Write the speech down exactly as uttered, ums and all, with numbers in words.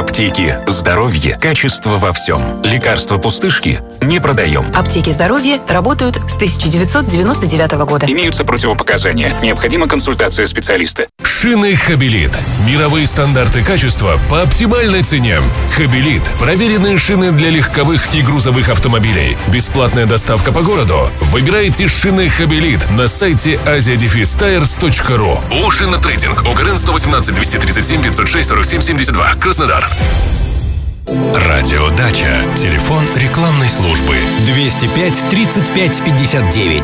Аптеки «Здоровье». Качество во всем. Лекарства пустышки не продаем. Аптеки «Здоровье» работают с тысяча девятьсот девяносто девятого года. Имеются противопоказания. Необходима консультация специалиста. Шины «Хабилит». Мировые стандарты качества по оптимальной цене. «Хабилит» – проверенные шины для легковых и грузовых автомобилей. Бесплатная доставка по городу. Выбирайте шины «Хабилит» на сайте азия дефис тайрс точка ру. ООО «Шинотрейдинг». ОГРН сто восемнадцать двести тридцать семь пятьсот шесть сорок семь семьдесят два. Краснодар. Радиодача. Телефон рекламной службы двести пять тридцать пять пятьдесят девять.